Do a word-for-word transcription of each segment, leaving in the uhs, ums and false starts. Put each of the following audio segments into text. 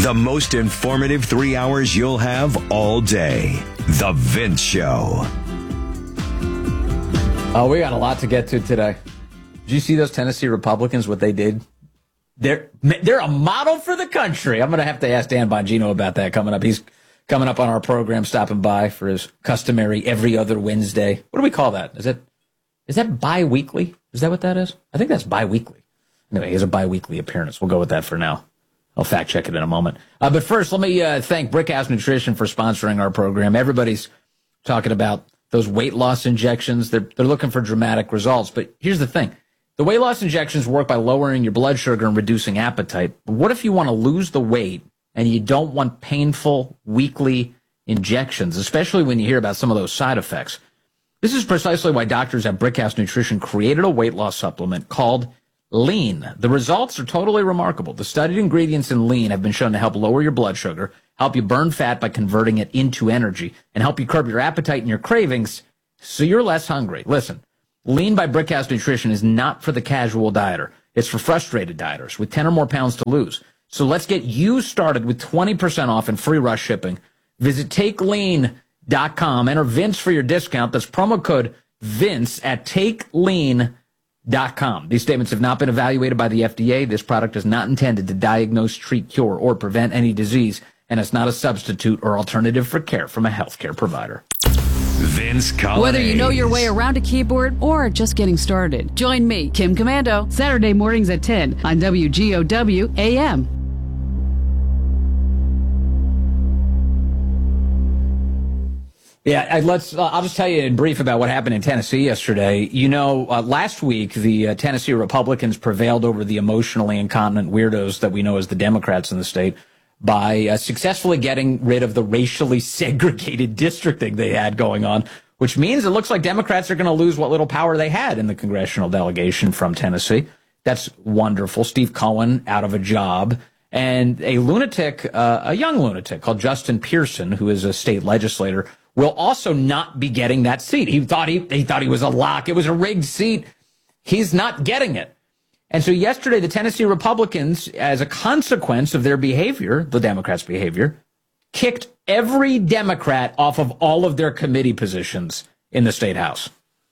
The most informative three hours you'll have all day. The Vince Show. Oh, we got a lot to get to today. Did you see those Tennessee Republicans, what they did? They're they're a model for the country. I'm going to have to ask Dan Bongino about that coming up. He's coming up on our program, stopping by for his customary every other Wednesday. What do we call that? Is it is that bi-weekly? Is that what that is? I think that's bi-weekly. Anyway, he has a bi-weekly appearance. We'll go with that for now. I'll fact check it in a moment. Uh, but first, let me uh, thank Brickhouse Nutrition for sponsoring our program. Everybody's talking about those weight loss injections. They're they're looking for dramatic results. But here's the thing. The weight loss injections work by lowering your blood sugar and reducing appetite. But what if you want to lose the weight and you don't want painful weekly injections, especially when you hear about some of those side effects? This is precisely why doctors at Brickhouse Nutrition created a weight loss supplement called Lean. The results are totally remarkable. The studied ingredients in Lean have been shown to help lower your blood sugar, help you burn fat by converting it into energy, and help you curb your appetite and your cravings so you're less hungry. Listen, Lean by Brickhouse Nutrition is not for the casual dieter. It's for frustrated dieters with ten or more pounds to lose. So let's get you started with twenty percent off and free rush shipping. Visit take lean dot com. Enter Vince for your discount. That's promo code Vince at take lean dot com. These statements have not been evaluated by the F D A. This product is not intended to diagnose, treat, cure, or prevent any disease, and it's not a substitute or alternative for care from a healthcare provider. Vince Collins. Whether you know your way around a keyboard or just getting started, join me, Kim Commando, Saturday mornings at ten on W G O W A M. Yeah, I, let's. Uh, I'll just tell you in brief about what happened in Tennessee yesterday. You know, uh, last week the uh, Tennessee Republicans prevailed over the emotionally incontinent weirdos that we know as the Democrats in the state by uh, successfully getting rid of the racially segregated districting they had going on, which means it looks like Democrats are going to lose what little power they had in the congressional delegation from Tennessee. That's wonderful. Steve Cohen out of a job. And a lunatic, uh, a young lunatic called Justin Pearson, who is a state legislator, will also not be getting that seat. He thought he, he thought he was a lock. It was a rigged seat. He's not getting it. And so yesterday, the Tennessee Republicans, as a consequence of their behavior, the Democrats' behavior, kicked every Democrat off of all of their committee positions in the state house.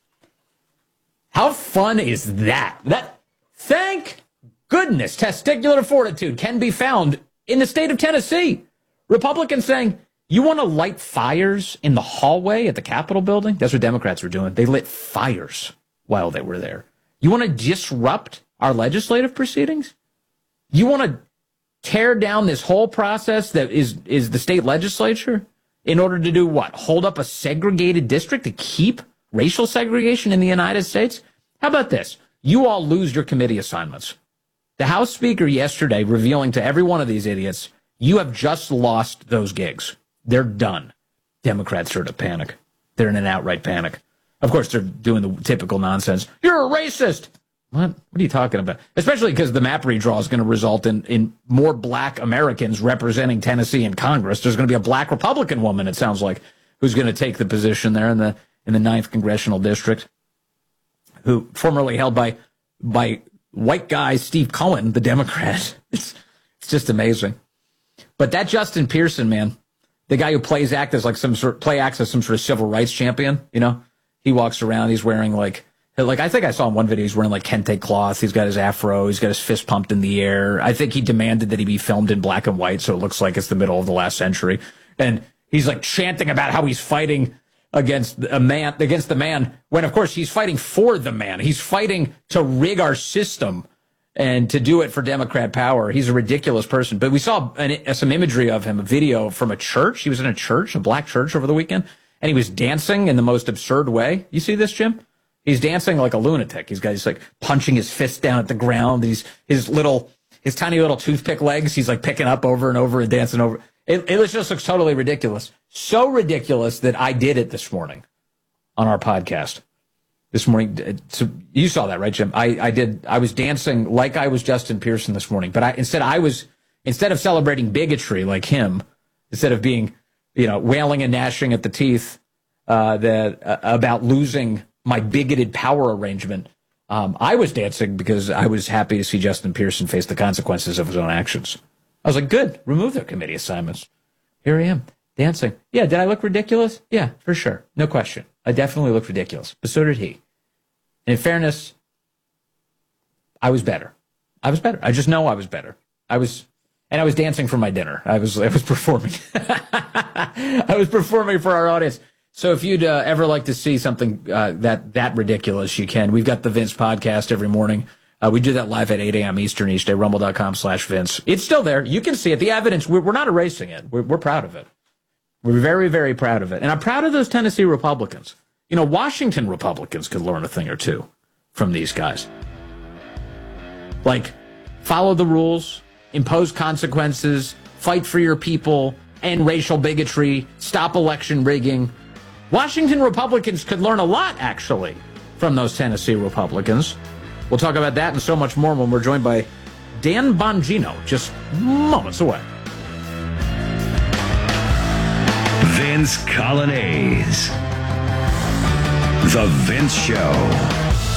How fun is that? That, thank goodness, testicular fortitude can be found in the state of Tennessee. Republicans saying, you want to light fires in the hallway at the Capitol building? That's what Democrats were doing. They lit fires while they were there. You want to disrupt our legislative proceedings? You want to tear down this whole process that is, is the state legislature in order to do what? Hold up a segregated district to keep racial segregation in the United States? How about this? You all lose your committee assignments. The House Speaker yesterday revealing to every one of these idiots, you have just lost those gigs. They're done. Democrats are in a panic. They're in an outright panic. Of course, they're doing the typical nonsense. You're a racist. What? What are you talking about? Especially because the map redraw is going to result in, in more black Americans representing Tennessee in Congress. There's going to be a black Republican woman, it sounds like, who's going to take the position there in the in the ninth Congressional District, who formerly held by by white guy Steve Cohen, the Democrat. It's, it's just amazing. But that Justin Pearson, man, the guy who plays act as like some sort play acts as some sort of civil rights champion, you know, he walks around, he's wearing like, like I think I saw in one video, he's wearing like kente cloth. He's got his afro. He's got his fist pumped in the air. I think he demanded that he be filmed in black and white. So it looks like it's the middle of the last century. And he's like chanting about how he's fighting against a man, against the man, when of course he's fighting for the man. He's fighting to rig our system and to do it for Democrat power. He's a ridiculous person. But we saw an, some imagery of him, a video from a church. He was in a church, a black church over the weekend, and he was dancing in the most absurd way. You see this, Jim? He's dancing like a lunatic. He's got, he's like punching his fist down at the ground. He's, his little, his tiny little toothpick legs, he's like picking up over and over and dancing over. It, it just looks totally ridiculous. So ridiculous that I did it this morning on our podcast. This morning, so you saw that, right, Jim? I, I did. I was dancing like I was Justin Pearson this morning, but I, instead I was instead of celebrating bigotry like him, instead of being, you know, wailing and gnashing at the teeth uh, that uh, about losing my bigoted power arrangement, um, I was dancing because I was happy to see Justin Pearson face the consequences of his own actions. I was like, good, remove their committee assignments. Here I am, dancing. Yeah, did I look ridiculous? Yeah, for sure. No question. I definitely looked ridiculous, but so did he. And in fairness, I was better. I was better. I just know I was better. I was, and I was dancing for my dinner. I was, I was performing. I was performing for our audience. So if you'd uh, ever like to see something uh, that that ridiculous, you can. We've got the Vince podcast every morning. Uh, we do that live at eight a.m. Eastern each day, rumble.com slash Vince. It's still there. You can see it. The evidence, we're, we're not erasing it. We're, we're proud of it. We're very, very proud of it. And I'm proud of those Tennessee Republicans. You know, Washington Republicans could learn a thing or two from these guys. Like, follow the rules, impose consequences, fight for your people, end racial bigotry, stop election rigging. Washington Republicans could learn a lot, actually, from those Tennessee Republicans. We'll talk about that and so much more when we're joined by Dan Bongino, just moments away. Vince Coglianese. The Vince Show.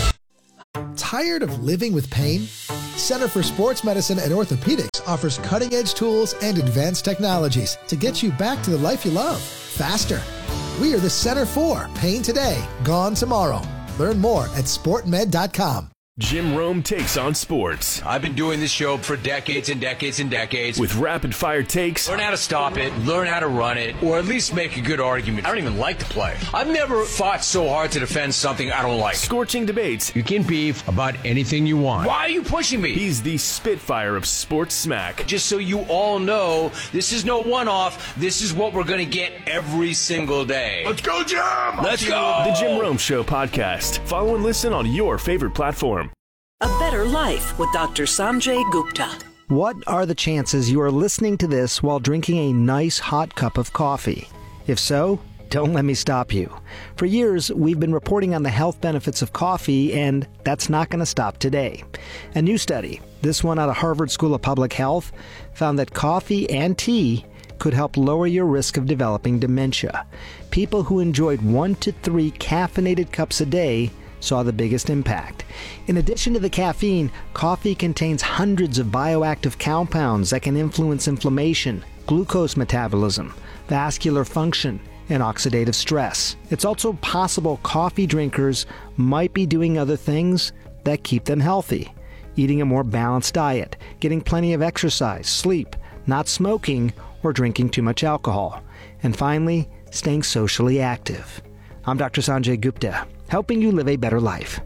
Tired of living with pain? Center for Sports Medicine and Orthopedics offers cutting-edge tools and advanced technologies to get you back to the life you love, faster. We are the Center for Pain Today, Gone Tomorrow. Learn more at sport med dot com. Jim Rome takes on sports. I've been doing this show for decades and decades and decades. With rapid-fire takes. Learn how to stop it, learn how to run it, or at least make a good argument. I don't even like the play. I've never fought so hard to defend something I don't like. Scorching debates. You can beef about anything you want. Why are you pushing me? He's the Spitfire of sports smack. Just so you all know, this is no one-off. This is what we're going to get every single day. Let's go, Jim! Let's go! The Jim Rome Show podcast. Follow and listen on your favorite platform. A Better Life with Doctor Sanjay Gupta. What are the chances you are listening to this while drinking a nice hot cup of coffee? If so, don't let me stop you. For years, we've been reporting on the health benefits of coffee, and that's not going to stop today. A new study, this one out of Harvard School of Public Health, found that coffee and tea could help lower your risk of developing dementia. People who enjoyed one to three caffeinated cups a day saw the biggest impact. In addition to the caffeine, coffee contains hundreds of bioactive compounds that can influence inflammation, glucose metabolism, vascular function, and oxidative stress. It's also possible coffee drinkers might be doing other things that keep them healthy. Eating a more balanced diet, getting plenty of exercise, sleep, not smoking, or drinking too much alcohol. And finally, staying socially active. I'm Doctor Sanjay Gupta, helping you live a better life.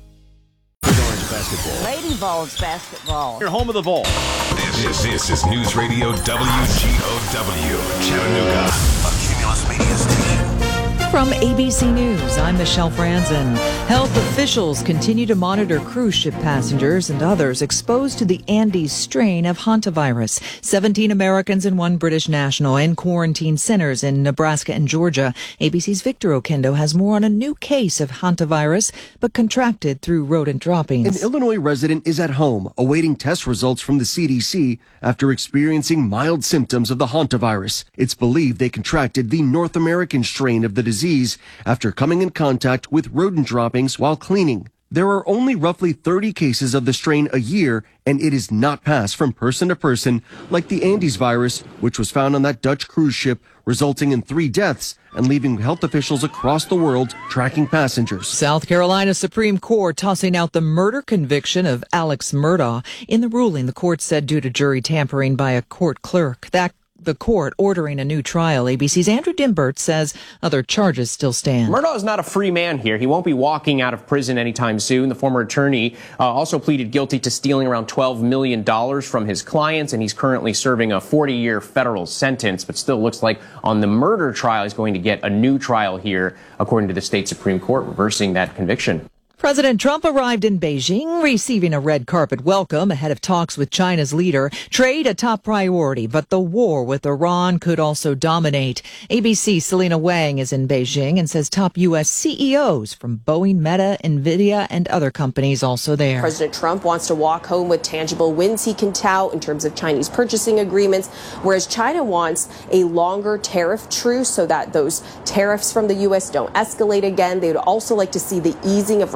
Basketball. Lady Vols basketball. You're home of the Vol. This, this, this is News Radio W G O W, Chattanooga, a Cumulus Media station. From A B C News, I'm Michelle Franzen. Health officials continue to monitor cruise ship passengers and others exposed to the Andes strain of hantavirus. seventeen Americans and one British national in quarantine centers in Nebraska and Georgia. A B C's Victor Okendo has more on a new case of hantavirus, but contracted through rodent droppings. An Illinois resident is at home awaiting test results from the C D C after experiencing mild symptoms of the hantavirus. It's believed they contracted the North American strain of the disease after coming in contact with rodent droppings while cleaning. There are only roughly thirty cases of the strain a year, and it is not passed from person to person like the Andes virus, which was found on that Dutch cruise ship, resulting in three deaths and leaving health officials across the world tracking passengers. South Carolina Supreme Court tossing out the murder conviction of Alex Murdaugh. In the ruling, the court said due to jury tampering by a court clerk. That the court ordering a new trial. A B C's Andrew Dimbert says other charges still stand. Murdaugh is not a free man here. He won't be walking out of prison anytime soon. The former attorney uh, also pleaded guilty to stealing around twelve million dollars from his clients, and he's currently serving a forty-year federal sentence, but still looks like on the murder trial he's going to get a new trial here, according to the state Supreme Court, reversing that conviction. President Trump arrived in Beijing, receiving a red carpet welcome ahead of talks with China's leader. Trade a top priority, but the war with Iran could also dominate. A B C's Selena Wang is in Beijing and says top U S C E Os from Boeing, Meta, NVIDIA, and other companies also there. President Trump wants to walk home with tangible wins he can tout in terms of Chinese purchasing agreements, whereas China wants a longer tariff truce so that those tariffs from the U S don't escalate again. They would also like to see the easing of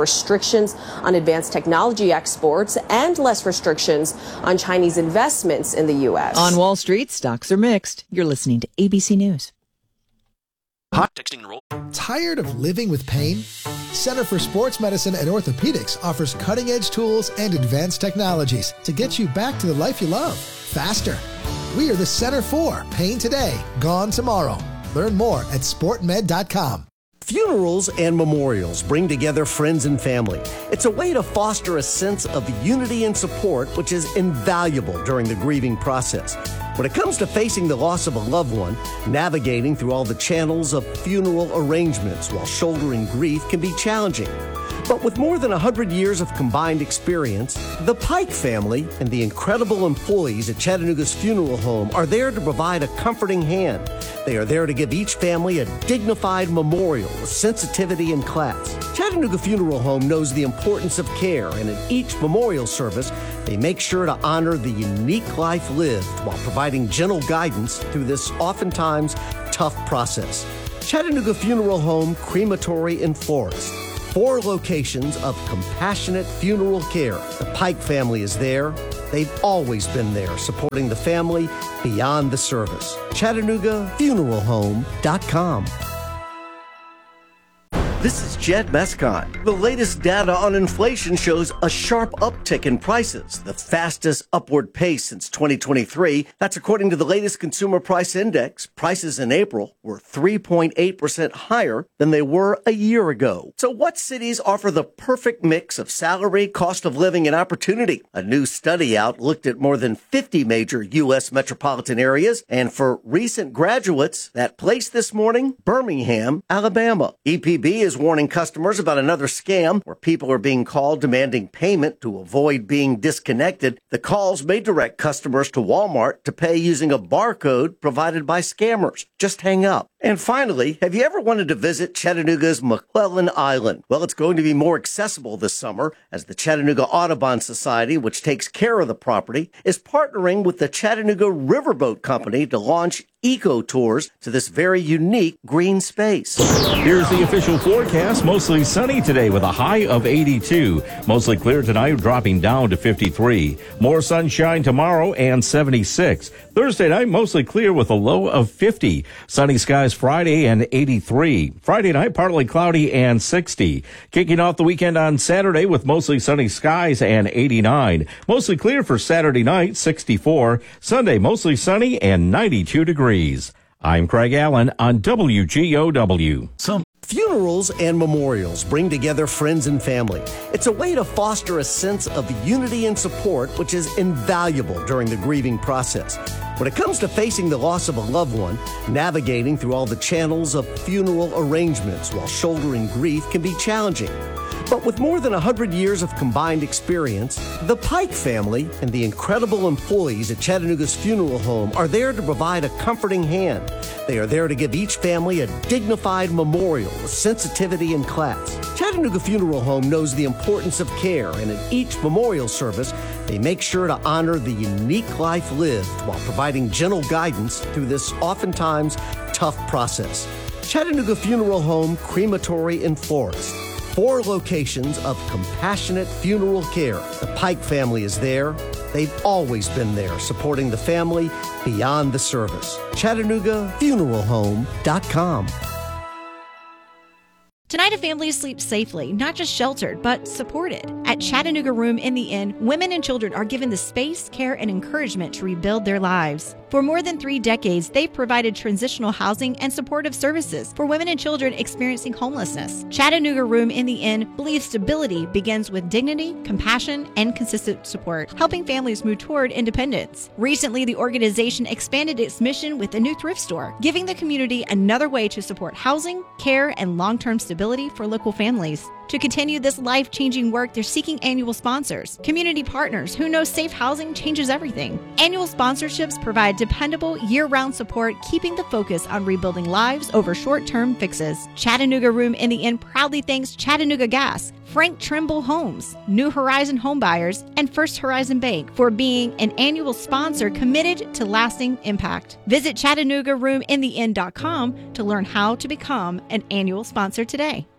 restrictions on advanced technology exports and less restrictions on Chinese investments in the U S. On Wall Street, stocks are mixed. You're listening to A B C News. Hot texting roll. Tired of living with pain? Center for Sports Medicine and Orthopedics offers cutting-edge tools and advanced technologies to get you back to the life you love faster. We are the Center for Pain Today, Gone Tomorrow. Learn more at sport med dot com. Funerals and memorials bring together friends and family. It's a way to foster a sense of unity and support, which is invaluable during the grieving process. When it comes to facing the loss of a loved one, navigating through all the channels of funeral arrangements while shouldering grief can be challenging. But with more than one hundred years of combined experience, the Pike family and the incredible employees at Chattanooga's funeral home are there to provide a comforting hand. They are there to give each family a dignified memorial with sensitivity and class. Chattanooga Funeral Home knows the importance of care, and in each memorial service, they make sure to honor the unique life lived while providing gentle guidance through this oftentimes tough process. Chattanooga Funeral Home, Crematory, and Florist. Four locations of compassionate funeral care. The Pike family is there. They've always been there, supporting the family beyond the service. Chattanooga Funeral Home dot com. This is Jed Mescott. The latest data on inflation shows a sharp uptick in prices, the fastest upward pace since twenty twenty-three. That's according to the latest Consumer Price Index. Prices in April were three point eight percent higher than they were a year ago. So what cities offer the perfect mix of salary, cost of living, and opportunity? A new study out looked at more than fifty major U S metropolitan areas, and for recent graduates, that place this morning, Birmingham, Alabama. E P B is warning customers about another scam where people are being called demanding payment to avoid being disconnected. The calls may direct customers to Walmart to pay using a barcode provided by scammers. Just hang up. And finally, have you ever wanted to visit Chattanooga's McClellan Island? Well, it's going to be more accessible this summer as the Chattanooga Audubon Society, which takes care of the property, is partnering with the Chattanooga Riverboat Company to launch eco tours to this very unique green space. Here's the official forecast. Mostly sunny today with a high of eighty-two. Mostly clear tonight, dropping down to fifty-three. More sunshine tomorrow and seventy-six. Thursday night, mostly clear with a low of fifty. Sunny skies Friday and eighty-three. Friday night, partly cloudy and sixty. Kicking off the weekend on Saturday with mostly sunny skies and eighty-nine. Mostly clear for Saturday night, sixty-four. Sunday, mostly sunny and ninety-two degrees. I'm Craig Allen on W G O W. Some funerals and memorials bring together friends and family. It's a way to foster a sense of unity and support, which is invaluable during the grieving process. When it comes to facing the loss of a loved one, navigating through all the channels of funeral arrangements while shouldering grief can be challenging. But with more than one hundred years of combined experience, the Pike family and the incredible employees at Chattanooga's funeral home are there to provide a comforting hand. They are there to give each family a dignified memorial with sensitivity and class. Chattanooga Funeral Home knows the importance of care, and in each memorial service, they make sure to honor the unique life lived while providing gentle guidance through this oftentimes tough process. Chattanooga Funeral Home, Crematory, and Florist. Four locations of compassionate funeral care. The Pike family is there. They've always been there, supporting the family beyond the service. Chattanooga Funeral Home dot com. Tonight, a family sleeps safely, not just sheltered, but supported. At Chattanooga Room in the Inn, women and children are given the space, care, and encouragement to rebuild their lives. For more than three decades, they've provided transitional housing and supportive services for women and children experiencing homelessness. Chattanooga Room in the Inn believes stability begins with dignity, compassion, and consistent support, helping families move toward independence. Recently, the organization expanded its mission with a new thrift store, giving the community another way to support housing, care, and long-term stability for local families. To continue this life-changing work, they're seeking annual sponsors, community partners who know safe housing changes everything. Annual sponsorships provide dependable, year-round support, keeping the focus on rebuilding lives over short-term fixes. Chattanooga Room in the Inn proudly thanks Chattanooga Gas, Frank Trimble Homes, New Horizon Homebuyers, and First Horizon Bank for being an annual sponsor committed to lasting impact. Visit Chattanooga Room in the Inn dot com to learn how to become an annual sponsor today.